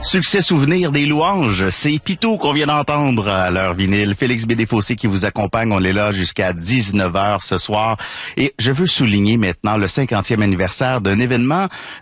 Succès souvenir des louanges, c'est Pitou qu'on vient d'entendre à l'heure vinyle. Félix Bédéfossé qui vous accompagne, on est là jusqu'à 19h ce soir. Et je veux souligner maintenant le 50e anniversaire d'un événement